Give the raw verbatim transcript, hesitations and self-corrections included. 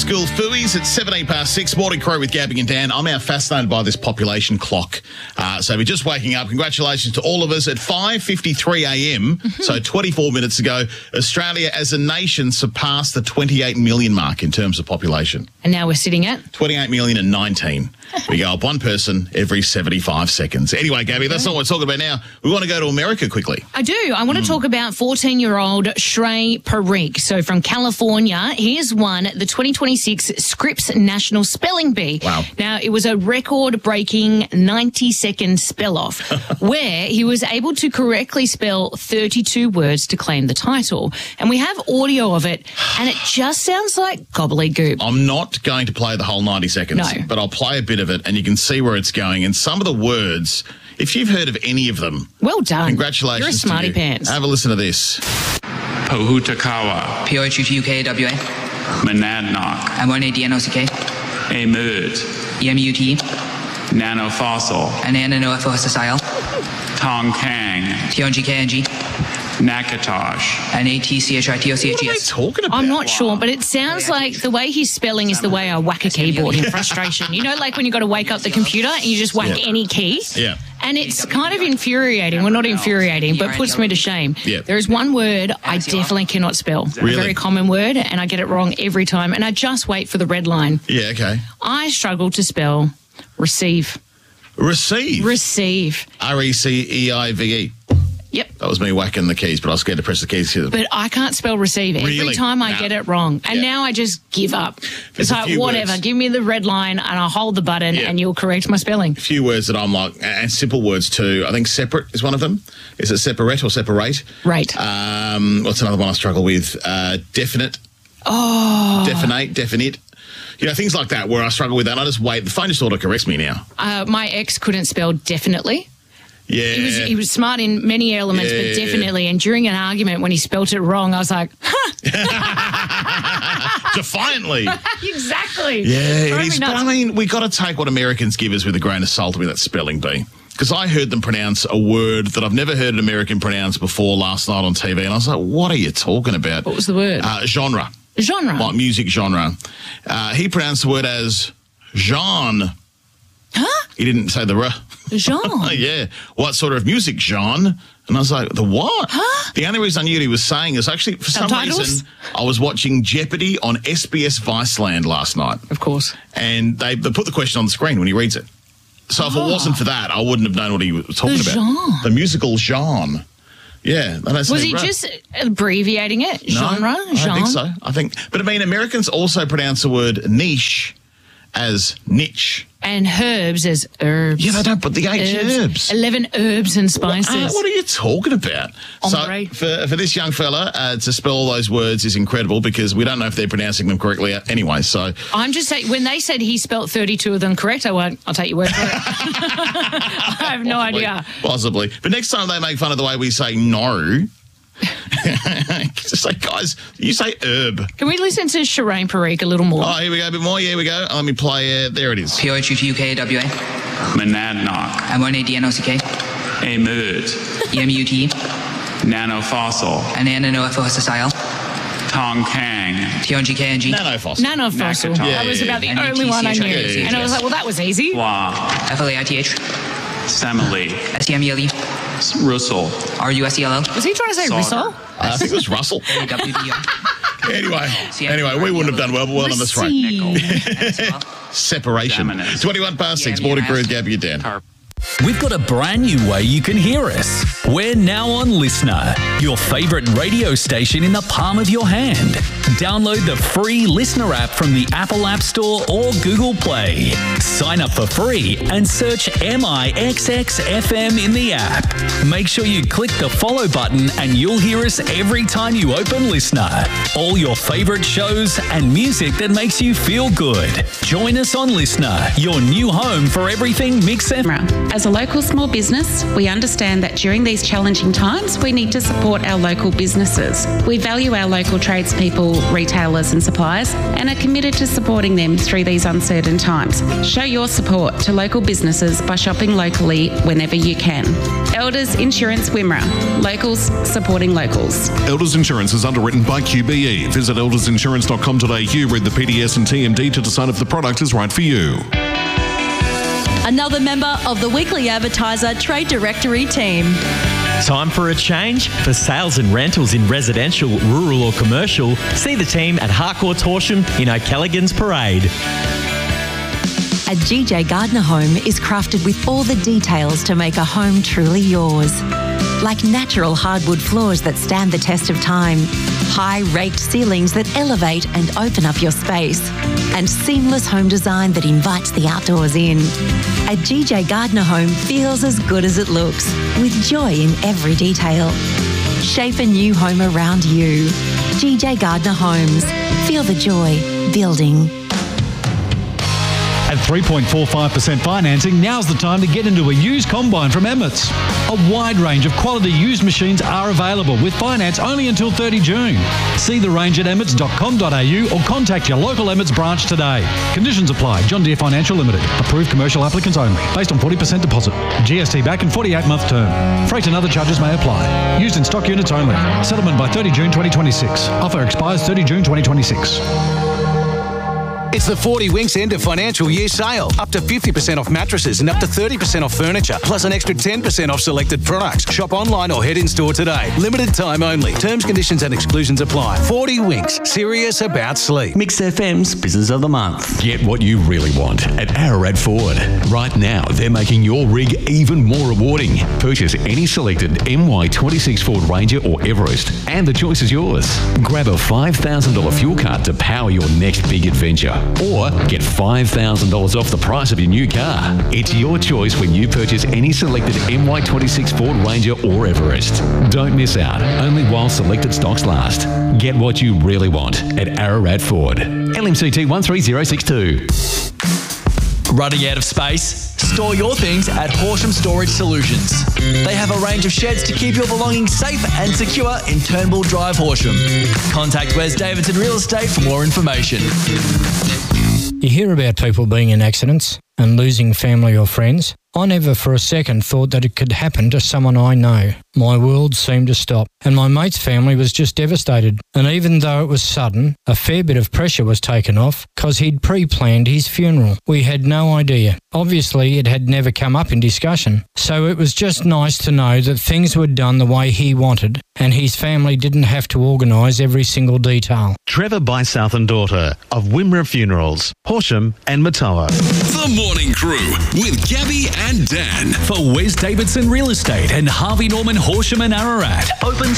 School Fooey's at seventeen past six. Morning Crow with Gabby and Dan. I'm now fascinated by this population clock. Uh, so if you're just waking up, congratulations to all of us. At five fifty-three a m, mm-hmm. so twenty-four minutes ago, Australia as a nation surpassed the twenty-eight million mark in terms of population. And now we're sitting at? twenty-eight million and nineteen. We go up one person every seventy-five seconds. Anyway, Gabby, that's not what we're talking about now. We want to go to America quickly. I do. I want to mm. talk about fourteen-year-old Shrey Parikh. So from California, here's one, the twenty twenty-six Scripps National Spelling Bee. Wow. Now, it was a record-breaking ninety-second spell-off where he was able to correctly spell thirty-two words to claim the title. And we have audio of it, and it just sounds like gobbledygook. I'm not going to play the whole ninety seconds, no. but I'll play a bit of it, and you can see where it's going. And some of the words, if you've heard of any of them, well done. Congratulations. You're a smarty to you. pants. Have a listen to this. Pohutakawa. P O H U T U K A W A. Monadnock. M one A D N O C K. Amut. E M U T. Nanofossil. Ananofossil. Tongkang. T O N G K N G. Nakatosh. N A T C H I T O C H E S. What are they talking about? I'm not sure, but it sounds like the way he's spelling is the way I whack a keyboard in frustration. You know, like when you got to wake up the computer and you just whack Yeah. any key? Yeah. And it's kind of infuriating. Well, not infuriating, but puts me to shame. Yeah. There is one word I definitely cannot spell. Really? A very common word, and I get it wrong every time. And I just wait for the red line. Yeah, okay. I struggle to spell receive. Receive. Receive. R E C E I V E. Yep. That was me whacking the keys, but I was scared to press the keys. But I can't spell receive. Every Really? time I No. get it wrong. And Yeah. now I just give up. There's it's a like, few whatever, words. give me the red line and I'll hold the button Yeah. and you'll correct my spelling. A few words that I'm like, and simple words too. I think separate is one of them. Is it separate or separate? Right. Um, what's another one I struggle with? Uh, definite. Oh. Definite, definite. You know, things like that where I struggle with that. I just wait. The phone just auto corrects me now. Uh, my ex couldn't spell definitely. Yeah. He was, he was smart in many elements, Yeah. but definitely. And during an argument, when he spelt it wrong, I was like, huh. Defiantly. Exactly. Yeah, Drove it me is. But nuts. I mean, we got to take what Americans give us with a grain of salt with that spelling bee. Because I heard them pronounce a word that I've never heard an American pronounce before last night on T V. And I was like, what are you talking about? What was the word? Uh, genre. Genre. Like music genre. Uh, he pronounced the word as Jean. Huh? He didn't say the R. Genre. Yeah. What sort of music, Jean? And I was like, the what? Huh? The only reason I knew what he was saying is actually, for some Subtitles? reason, I was watching Jeopardy on S B S Viceland last night. Of course. And they, they put the question on the screen when he reads it. So if it wasn't for that, I wouldn't have known what he was talking The about. genre. The musical Jean. Yeah. they don't say Was he R. just abbreviating it? No, Genre? I don't Genre? think so. I think, but I mean, Americans also pronounce the word niche as niche. And herbs as herbs. Yeah, they don't put the H herbs. eleven herbs and spices. Uh, what are you talking about? Ombre. So for, for this young fella uh, to spell all those words is incredible because we don't know if they're pronouncing them correctly anyway. So I'm just saying, when they said he spelt thirty-two of them correct, I went, I'll take your word for it. I have no possibly, idea. Possibly. But next time they make fun of the way we say no, just say, guys, you say herb. Can we listen to Shrey Parikh a little more? Oh, here we go, a bit more. Here we go. Let me play it. There it is. P O H U T U K A W A. Monadnock. M one A D N O C K. Amut. E M U T. Nanofossil. Ananofossil. Tongkang. T O N G K N G. Nanofossil. Nanofossil. Nakatosh. That was about the Yeah, yeah. only one I knew. N A T C H I T O C H E S. And I was like, well, that was easy. Fla. F L A I T H. Semele. S E M E L E. Russell. R U S E L L. Was he trying to say Solder. Rissol? I think it was Russell. A W D O. Anyway, anyway, we wouldn't have done well, but well on this right. Receive. Separation. Dominant. twenty-one past six. Yeah, Morning yeah. Crew, Gabby and Dan. Tarp. We've got a brand new way you can hear us. We're now on Listener, your favourite radio station in the palm of your hand. Download the free Listener app from the Apple App Store or Google Play. Sign up for free and search M I X X F M in the app. Make sure you click the follow button and you'll hear us every time you open Listener. All your favourite shows and music that makes you feel good. Join us on Listener, your new home for everything Mix F M. As a local small business, we understand that during these challenging times, we need to support our local businesses. We value our local tradespeople retailers and suppliers and are committed to supporting them through these uncertain times. Show your support to local businesses by shopping locally whenever you can. Elders Insurance Wimmera. Locals supporting locals. Elders Insurance is underwritten by Q B E. Visit elders insurance dot com dot a u, read the P D S and T M D to decide if the product is right for you. Another member of the Weekly Advertiser Trade Directory team. Time for a change? For sales and rentals in residential, rural or commercial, see the team at Harcourt's Horsham in O'Callaghan's Parade. A G J Gardner home is crafted with all the details to make a home truly yours. Like natural hardwood floors that stand the test of time, high raked ceilings that elevate and open up your space, and seamless home design that invites the outdoors in. A G J Gardner home feels as good as it looks, with joy in every detail. Shape a new home around you. G J Gardner Homes. Feel the joy building. At three point four five percent financing, now's the time to get into a used combine from Emmett's. A wide range of quality used machines are available with finance only until thirty June. See the range at emmets dot com dot a u or contact your local Emmett's branch today. Conditions apply. John Deere Financial Limited. Approved commercial applicants only. Based on forty percent deposit. G S T back and forty-eight month term. Freight and other charges may apply. Used in stock units only. Settlement by thirty June twenty twenty-six. Offer expires thirty June twenty twenty-six. It's the forty Winks end of financial year sale. Up to fifty percent off mattresses and up to thirty percent off furniture, plus an extra ten percent off selected products. Shop online or head in store today. Limited time only. Terms, conditions and exclusions apply. forty Winks. Serious about sleep. Mix F M's Business of the Month. Get what you really want at Ararat Ford. Right now, they're making your rig even more rewarding. Purchase any selected M Y twenty-six Ford Ranger or Everest, and the choice is yours. Grab a five thousand dollars fuel card to power your next big adventure. Or get five thousand dollars off the price of your new car. It's your choice when you purchase any selected M Y twenty-six Ford Ranger or Everest. Don't miss out, only while selected stocks last. Get what you really want at Ararat Ford. L M C T one three zero six two. Running out of space? Store your things at Horsham Storage Solutions. They have a range of sheds to keep your belongings safe and secure in Turnbull Drive, Horsham. Contact Wes Davidson Real Estate for more information. You hear about people being in accidents and losing family or friends. I never for a second thought that it could happen to someone I know. My world seemed to stop, and my mate's family was just devastated. And even though it was sudden, a fair bit of pressure was taken off because he'd pre-planned his funeral. We had no idea. Obviously, it had never come up in discussion. So it was just nice to know that things were done the way he wanted, and his family didn't have to organise every single detail. Trevor by South and Daughter of Wimmera Funerals, Horsham and Matoa. The Morning Crew with Gabby and Dan. For Wes Davidson Real Estate and Harvey Norman Horsham and Ararat. Open